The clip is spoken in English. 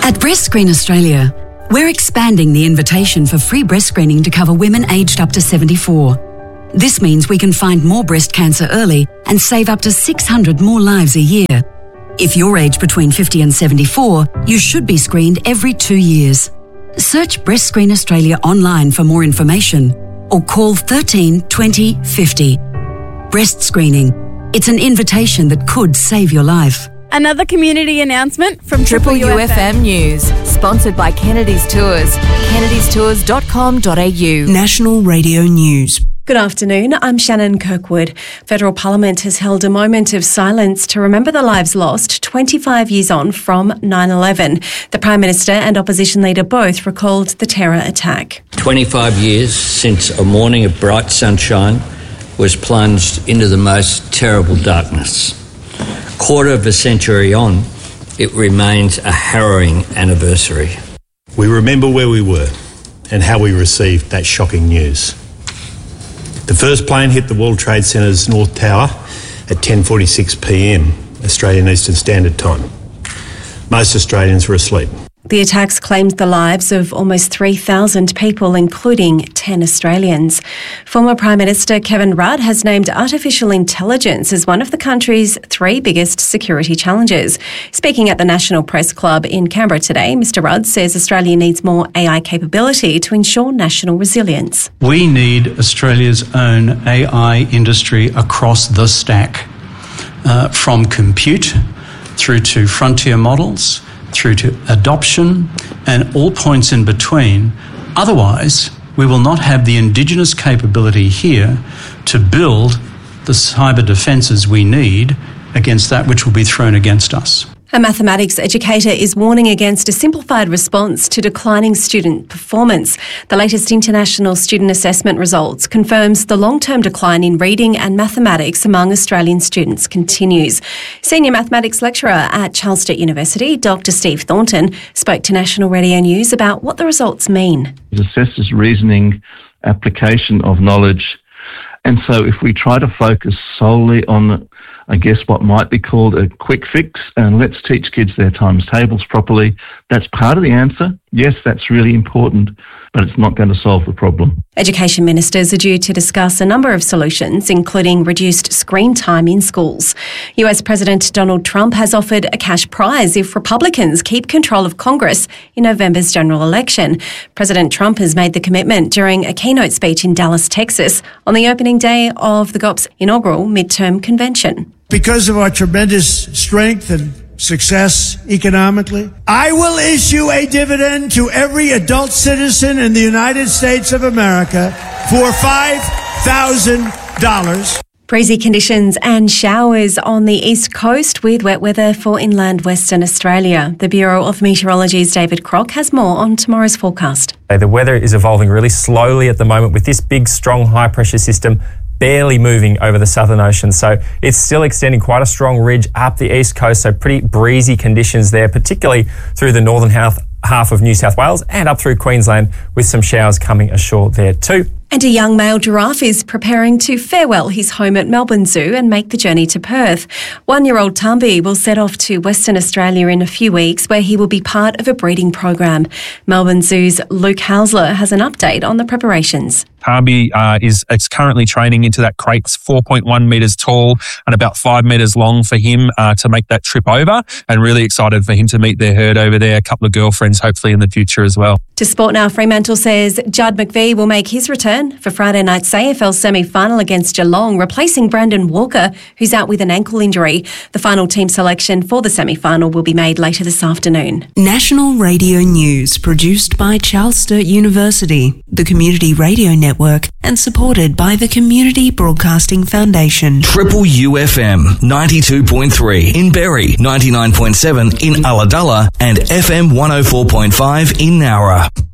At Breast Screen Australia, we're expanding the invitation for free breast screening to cover women aged up to 74. This means we can find more breast cancer early and save up to 600 more lives a year. If you're aged between 50 and 74, you should be screened every 2 years. Search Breast Screen Australia online for more information or call 13 20 50. Breast screening. It's an invitation that could save your life. Another community announcement from Triple UFM News, sponsored by Kennedy's Tours, kennedystours.com.au. National Radio News. Good afternoon, I'm Shannon Kirkwood. Federal Parliament has held a moment of silence to remember the lives lost 25 years on from 9/11. The Prime Minister and Opposition Leader both recalled the terror attack. 25 years since a morning of bright sunshine was plunged into the most terrible darkness. Quarter of a century on, it remains a harrowing anniversary. We remember where we were and how we received that shocking news. The first plane hit the World Trade Center's North Tower at 10:46 p.m, Australian Eastern Standard Time. Most Australians were asleep. The attacks claimed the lives of almost 3,000 people, including 10 Australians. Former Prime Minister Kevin Rudd has named artificial intelligence as one of the country's 3 biggest security challenges. Speaking at the National Press Club in Canberra today, Mr Rudd says Australia needs more AI capability to ensure national resilience. We need Australia's own AI industry across the stack, from compute through to frontier models, through to adoption and all points in between. Otherwise, we will not have the Indigenous capability here to build the cyber defences we need against that which will be thrown against us. A mathematics educator is warning against a simplified response to declining student performance. The latest international student assessment results confirms the long-term decline in reading and mathematics among Australian students continues. Senior mathematics lecturer at Charles Sturt University, Dr. Steve Thornton, spoke to National Radio News about what the results mean. It assesses reasoning, application of knowledge, and so if we try to focus solely on what might be called a quick fix, and let's teach kids their times tables properly, that's part of the answer. Yes, that's really important, but it's not going to solve the problem. Education ministers are due to discuss a number of solutions, including reduced screen time in schools. US President Donald Trump has offered a cash prize if Republicans keep control of Congress in November's general election. President Trump has made the commitment during a keynote speech in Dallas, Texas, on the opening day of the GOP's inaugural midterm convention. Because of our tremendous strength and success economically, I will issue a dividend to every adult citizen in the United States of America for $5,000. Breezy conditions and showers on the east coast with wet weather for inland Western Australia. The Bureau of Meteorology's David Crock has more on tomorrow's forecast. The weather is evolving really slowly at the moment with this big, strong, high-pressure system barely moving over the Southern Ocean. So it's still extending quite a strong ridge up the east coast, so pretty breezy conditions there, particularly through the northern half of New South Wales and up through Queensland, with some showers coming ashore there too. And a young male giraffe is preparing to farewell his home at Melbourne Zoo and make the journey to Perth. 1-year-old Tambi will set off to Western Australia in a few weeks, where he will be part of a breeding program. Melbourne Zoo's Luke Hausler has an update on the preparations. Tambi is currently training into that crate. It's 4.1 metres tall and about 5 metres long for him to make that trip over, and really excited for him to meet their herd over there, a couple of girlfriends hopefully in the future as well. To Sport Now, Fremantle says Judd McVie will make his return for Friday night's AFL semi-final against Geelong, replacing Brandon Walker, who's out with an ankle injury. The final team selection for the semi-final will be made later this afternoon. National Radio News, produced by Charles Sturt University, the Community Radio Network, and supported by the Community Broadcasting Foundation. Triple UFM 92.3 in Berry, 99.7 in Ulladulla, and FM 104.5 in Nowra.